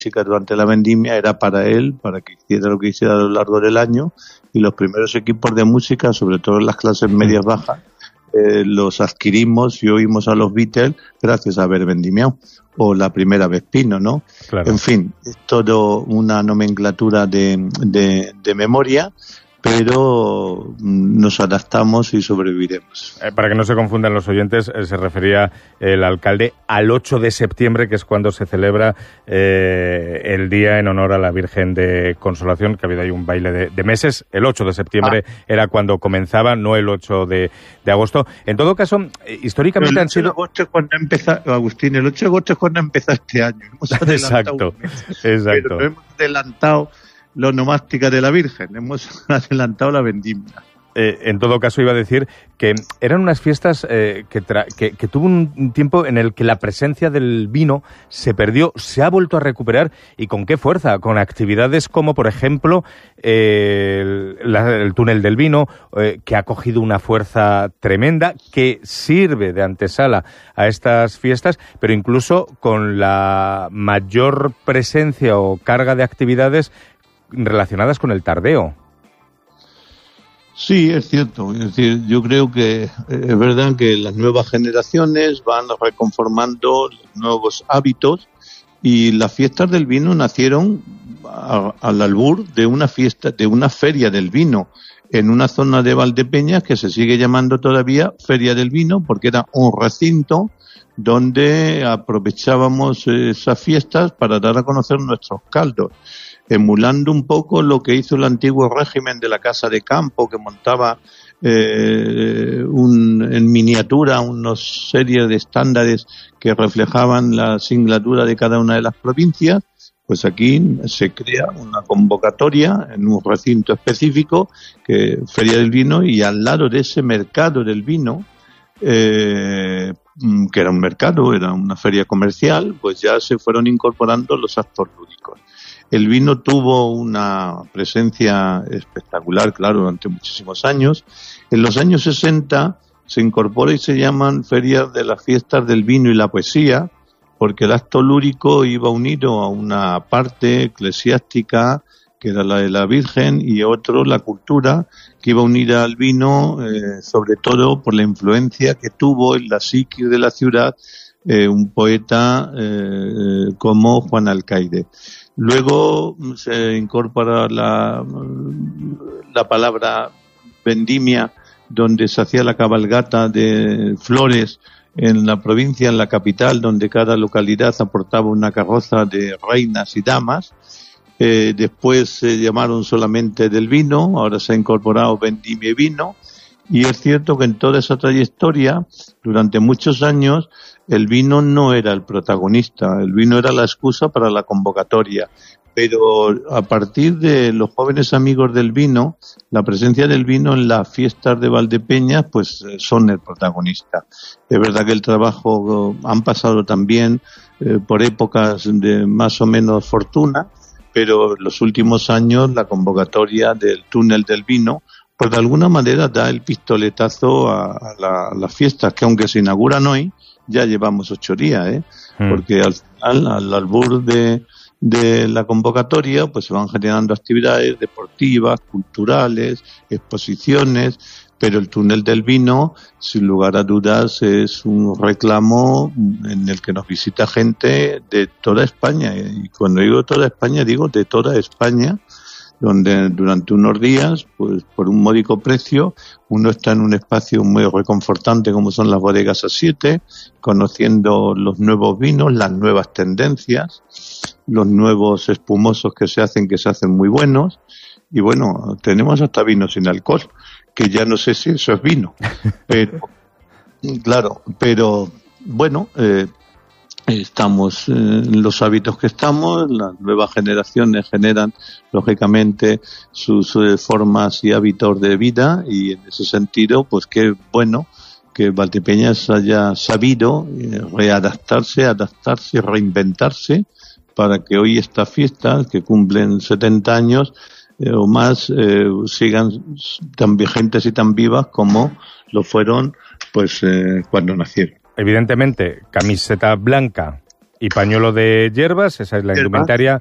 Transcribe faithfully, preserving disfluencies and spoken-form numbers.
música durante la vendimia era para él, para que hiciera lo que hiciera a lo largo del año, y los primeros equipos de música, sobre todo en las clases medias bajas, eh, los adquirimos y oímos a los Beatles gracias a haber vendimiado, o la primera vez Pino, ¿no? Claro. En fin, es todo una nomenclatura de, de, de memoria, pero nos adaptamos y sobreviviremos. Eh, para que no se confundan los oyentes, eh, se refería el alcalde al ocho de septiembre, que es cuando se celebra eh, el día en honor a la Virgen de Consolación, que ha habido ahí un baile de, de meses. El ocho de septiembre ah. era cuando comenzaba, no el ocho de, de agosto. En todo caso, eh, históricamente han sido... El ocho de agosto es cuando empezó, Agustín, el ocho de agosto es cuando empezó este año. Hemos exacto, exacto. Pero no hemos adelantado la onomástica de la Virgen, hemos adelantado la vendimia. Eh, en todo caso, iba a decir que eran unas fiestas eh, que, tra- que, que tuvo un tiempo en el que la presencia del vino se perdió, se ha vuelto a recuperar, y con qué fuerza, con actividades como, por ejemplo, eh, el, la, el túnel del vino, eh, que ha cogido una fuerza tremenda, que sirve de antesala a estas fiestas, pero incluso con la mayor presencia o carga de actividades relacionadas con el tardeo. Sí, es cierto. Es decir, yo creo que es verdad que las nuevas generaciones van reconformando los nuevos hábitos, y las fiestas del vino nacieron a, al albur de una fiesta, de una feria del vino en una zona de Valdepeñas que se sigue llamando todavía Feria del Vino, porque era un recinto donde aprovechábamos esas fiestas para dar a conocer nuestros caldos, emulando un poco lo que hizo el antiguo régimen de la Casa de Campo, que montaba eh, un, en miniatura una serie de estándares que reflejaban la singladura de cada una de las provincias. Pues aquí se crea una convocatoria en un recinto específico, que Feria del Vino, y al lado de ese mercado del vino, eh, que era un mercado, era una feria comercial, pues ya se fueron incorporando los actos lúdicos. El vino tuvo una presencia espectacular, claro, durante muchísimos años. En los años sesenta se incorpora y se llaman ferias de las fiestas del vino y la poesía, porque el acto lúdico iba unido a una parte eclesiástica, que era la de la Virgen, y otro, la cultura, que iba unida al vino, eh, sobre todo por la influencia que tuvo en la psique de la ciudad eh, un poeta eh, como Juan Alcaide. Luego se incorpora la, la palabra vendimia, donde se hacía la cabalgata de flores en la provincia, en la capital, donde cada localidad aportaba una carroza de reinas y damas. Eh, después se llamaron solamente del vino, ahora se ha incorporado vendimia y vino. Y es cierto que en toda esa trayectoria, durante muchos años, el vino no era el protagonista, el vino era la excusa para la convocatoria. Pero a partir de los jóvenes amigos del vino, la presencia del vino en las fiestas de Valdepeñas, pues son el protagonista. Es verdad que el trabajo han pasado también eh, por épocas de más o menos fortuna, pero en los últimos años la convocatoria del túnel del vino, pues de alguna manera da el pistoletazo a, a, la, a las fiestas, que aunque se inauguran hoy, ya llevamos ocho días, ¿eh? Mm. Porque al final, al albur de, de la convocatoria, pues se van generando actividades deportivas, culturales, exposiciones, pero el túnel del vino, sin lugar a dudas, es un reclamo en el que nos visita gente de toda España. Y cuando digo toda España, digo de toda España, donde durante unos días, pues por un módico precio, uno está en un espacio muy reconfortante como son las bodegas A siete, conociendo los nuevos vinos, las nuevas tendencias, los nuevos espumosos que se hacen, que se hacen muy buenos, y bueno, tenemos hasta vino sin alcohol, que ya no sé si eso es vino, pero claro, pero bueno, eh, estamos en los hábitos que estamos, las nuevas generaciones generan lógicamente sus eh, formas y hábitos de vida, y en ese sentido, pues qué bueno que Valdepeñas haya sabido eh, readaptarse, adaptarse y reinventarse para que hoy estas fiestas, que cumplen setenta años eh, o más, eh, sigan tan vigentes y tan vivas como lo fueron pues eh, cuando nacieron. Evidentemente, camiseta blanca Y pañuelo de hierbas, esa es la Hierbas. indumentaria